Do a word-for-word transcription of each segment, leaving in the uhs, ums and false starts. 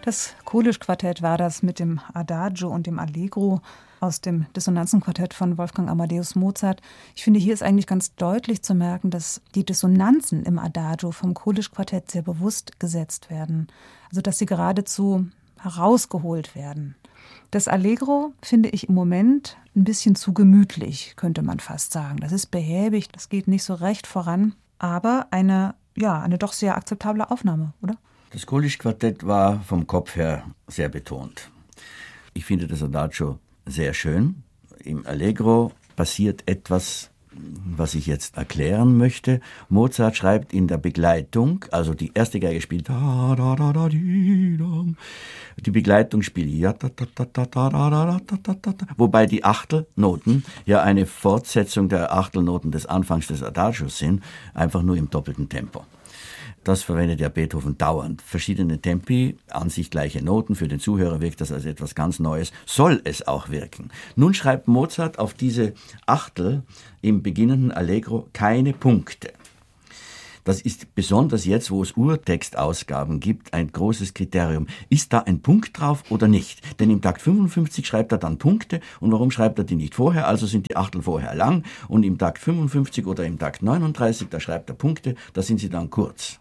Das Kulisch-Quartett war das mit dem Adagio und dem Allegro aus dem Dissonanzenquartett von Wolfgang Amadeus Mozart. Ich finde, hier ist eigentlich ganz deutlich zu merken, dass die Dissonanzen im Adagio vom Kulisch-Quartett sehr bewusst gesetzt werden. Also dass sie geradezu herausgeholt werden. Das Allegro finde ich im Moment ein bisschen zu gemütlich, könnte man fast sagen. Das ist behäbig, das geht nicht so recht voran, aber eine, ja, eine doch sehr akzeptable Aufnahme, oder? Das Kulisch-Quartett war vom Kopf her sehr betont. Ich finde das Adagio sehr schön. Im Allegro passiert etwas, was ich jetzt erklären möchte. Mozart schreibt in der Begleitung, also die erste Geige spielt da, da, da, da, di, da. Die Begleitung spielt ja, da, da, da, da, da, da, da, da, da, wobei die Achtelnoten ja eine Fortsetzung der Achtelnoten des Anfangs des Adagios sind, einfach nur im doppelten Tempo. Das verwendet ja Beethoven dauernd. Verschiedene Tempi, an sich gleiche Noten. Für den Zuhörer wirkt das als etwas ganz Neues. Soll es auch wirken. Nun schreibt Mozart auf diese Achtel im beginnenden Allegro keine Punkte. Das ist besonders jetzt, wo es Urtextausgaben gibt, ein großes Kriterium. Ist da ein Punkt drauf oder nicht? Denn im Takt fünfundfünfzig schreibt er dann Punkte. Und warum schreibt er die nicht vorher? Also sind die Achtel vorher lang. Und im Takt fünfundfünfzig oder im Takt neununddreißig, da schreibt er Punkte, da sind sie dann kurz.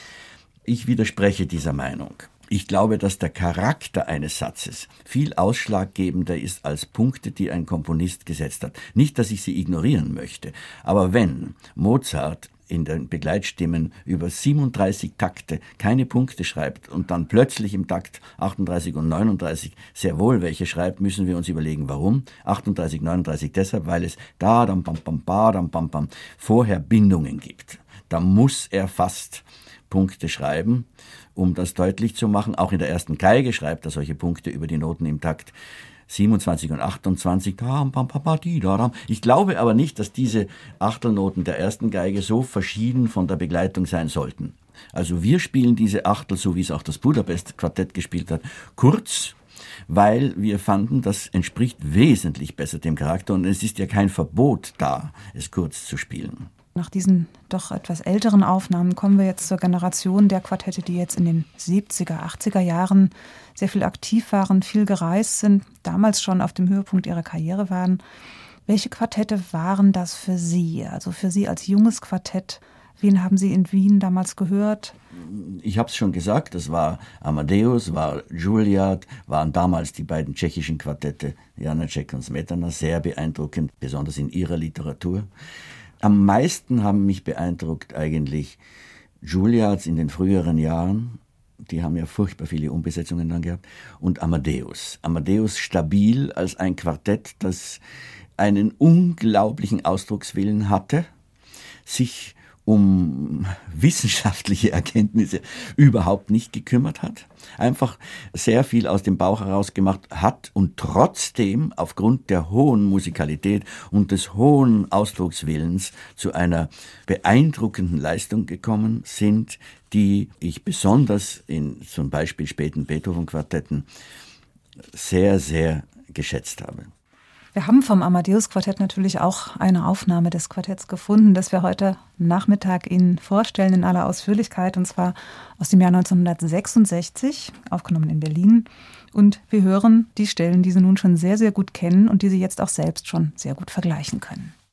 Ich widerspreche dieser Meinung. Ich glaube, dass der Charakter eines Satzes viel ausschlaggebender ist als Punkte, die ein Komponist gesetzt hat. Nicht, dass ich sie ignorieren möchte, aber wenn Mozart in den Begleitstimmen über siebenunddreißig Takte keine Punkte schreibt und dann plötzlich im Takt achtunddreißig und neununddreißig sehr wohl welche schreibt, müssen wir uns überlegen, warum. achtunddreißig, neununddreißig deshalb, weil es da, dam, bam, bam, ba, dam, bam, bam, vorher Bindungen gibt. Da muss er fast Punkte schreiben, um das deutlich zu machen. Auch in der ersten Geige schreibt er solche Punkte über die Noten im Takt siebenundzwanzig und achtundzwanzig. Ich glaube aber nicht, dass diese Achtelnoten der ersten Geige so verschieden von der Begleitung sein sollten. Also wir spielen diese Achtel, so wie es auch das Budapest-Quartett gespielt hat, kurz, weil wir fanden, das entspricht wesentlich besser dem Charakter und es ist ja kein Verbot da, es kurz zu spielen. Nach diesen doch etwas älteren Aufnahmen kommen wir jetzt zur Generation der Quartette, die jetzt in den siebziger, achtziger Jahren sehr viel aktiv waren, viel gereist sind, damals schon auf dem Höhepunkt ihrer Karriere waren. Welche Quartette waren das für Sie? Also für Sie als junges Quartett, wen haben Sie in Wien damals gehört? Ich habe es schon gesagt, das war Amadeus, war Juilliard, waren damals die beiden tschechischen Quartette, Janáček und Smetana, sehr beeindruckend, besonders in ihrer Literatur. Am meisten haben mich beeindruckt eigentlich Juilliards in den früheren Jahren, die haben ja furchtbar viele Umbesetzungen dann gehabt, und Amadeus. Amadeus stabil als ein Quartett, das einen unglaublichen Ausdruckswillen hatte, sich um wissenschaftliche Erkenntnisse überhaupt nicht gekümmert hat, einfach sehr viel aus dem Bauch heraus gemacht hat und trotzdem aufgrund der hohen Musikalität und des hohen Ausdruckswillens zu einer beeindruckenden Leistung gekommen sind, die ich besonders in zum Beispiel späten Beethoven-Quartetten sehr, sehr geschätzt habe. Wir haben vom Amadeus-Quartett natürlich auch eine Aufnahme des Quartetts gefunden, das wir heute Nachmittag Ihnen vorstellen in aller Ausführlichkeit, und zwar aus dem Jahr neunzehnhundertsechsundsechzig, aufgenommen in Berlin. Und wir hören die Stellen, die Sie nun schon sehr, sehr gut kennen und die Sie jetzt auch selbst schon sehr gut vergleichen können.